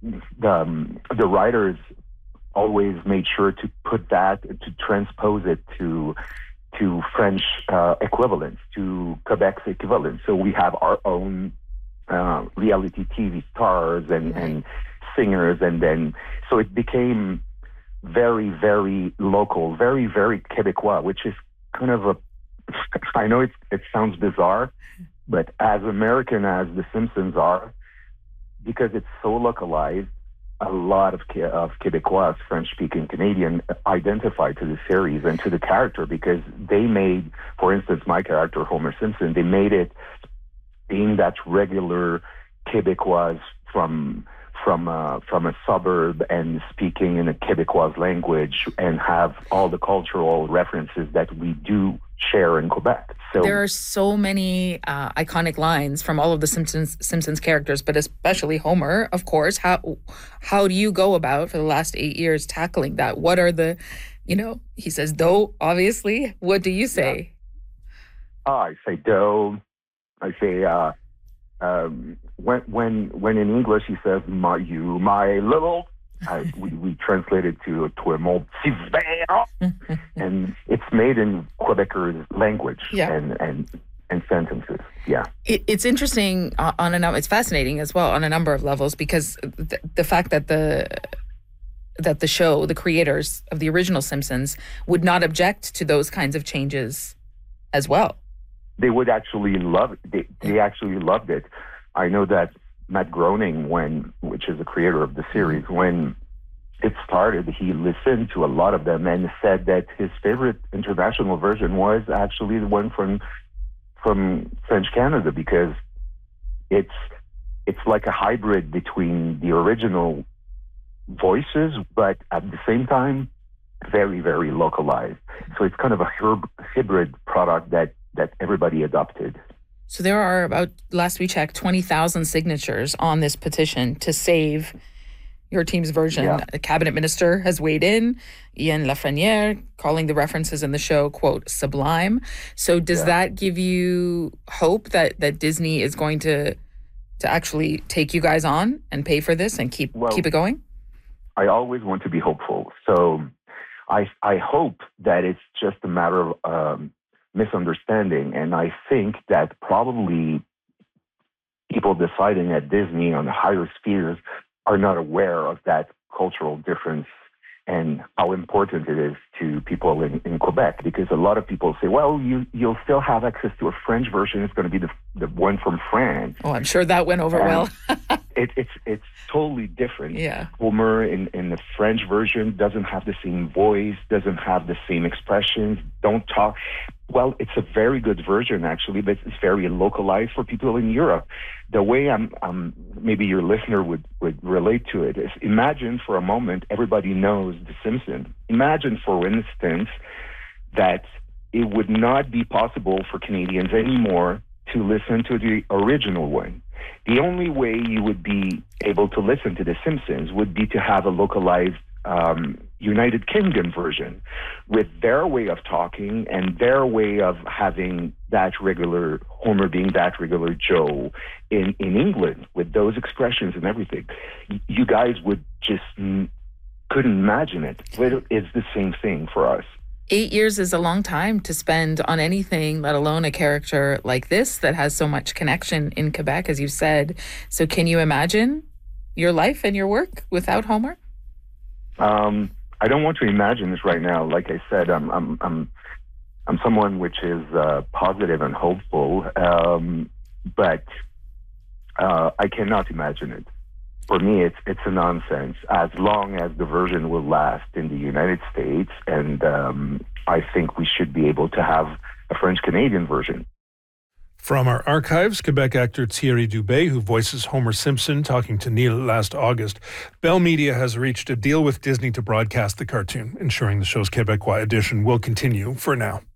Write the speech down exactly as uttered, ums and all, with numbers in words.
the um, the writers always made sure to put that, to transpose it to to French uh, equivalents, to Quebec's equivalent. So we have our own uh, reality T V stars and, Right. and singers, and then so it became very, very local, very, very Quebecois, which is kind of a, I know it, it sounds bizarre, but as American as The Simpsons are, because it's so localized, a lot of, of Quebecois, French-speaking Canadian, identify to the series and to the character, because they made, for instance, my character, Homer Simpson, they made it being that regular Quebecois from from uh, from a suburb and speaking in a Quebecois language and have all the cultural references that we do share in Quebec. So There are so many uh, iconic lines from all of the Simpsons Simpsons characters, but especially Homer, of course. How how do you go about, for the last eight years, tackling that? What are the, you know, he says dough, obviously. What do you say? Yeah. Oh, I say dough. I say uh, um, when when when in English he says my you my little. I, we, we translate it to to mon petit verre, and it's made in Quebecers language Yeah. and, and and sentences. Yeah, It, it's interesting uh, on a num- it's fascinating as well on a number of levels, because the, the fact that the that the show, the creators of the original Simpsons, would not object to those kinds of changes as well. they would actually love it. They, they actually loved it. I know that Matt Groening, when which is the creator of the series, when it started, he listened to a lot of them and said that his favorite international version was actually the one from from French Canada, because it's it's like a hybrid between the original voices, but at the same time, very, very localized. So it's kind of a herb, hybrid product that, that everybody adopted. So there are about, last we checked, twenty thousand signatures on this petition to save your team's version. Yeah. A cabinet minister has weighed in, Ian Lafreniere, calling the references in the show, quote, sublime. So does Yeah. that give you hope that, that Disney is going to to actually take you guys on and pay for this and keep Well, keep it going? I always want to be hopeful. So I I hope that it's just a matter of um, misunderstanding. And I think that probably people deciding at Disney on the higher spheres are not aware of that cultural difference and how important it is to people in, in Quebec. Because a lot of people say, well, you, you'll still have access to a French version. It's going to be the, the one from France. Oh, I'm sure that went over And well. it, it's it's totally different. Yeah. Homer in, in the French version doesn't have the same voice, doesn't have the same expressions, don't talk. Well, it's a very good version, actually, but it's very localized for people in Europe. The way I'm, um, maybe your listener would, would relate to it is, imagine for a moment everybody knows The Simpsons. Imagine, for instance, that it would not be possible for Canadians anymore to listen to the original one. The only way you would be able to listen to The Simpsons would be to have a localized um, United Kingdom version with their way of talking and their way of having that regular Homer being that regular Joe in, in England with those expressions and everything. Y- You guys would just mm, couldn't imagine it. But it's the same thing for us. Eight years is a long time to spend on anything, let alone a character like this that has so much connection in Quebec, as you said. So can you imagine your life and your work without Homer? Um, I don't want to imagine this right now. Like I said, I'm I'm I'm I'm someone which is uh, positive and hopeful, um, but uh, I cannot imagine it. For me, it's it's a nonsense. As long as the version will last in the United States, and um, I think we should be able to have a French-Canadian version. From our archives, Quebec actor Thierry Dubé, who voices Homer Simpson, talking to Neil last August. Bell Media has reached a deal with Disney to broadcast the cartoon, ensuring the show's Quebecois edition will continue for now.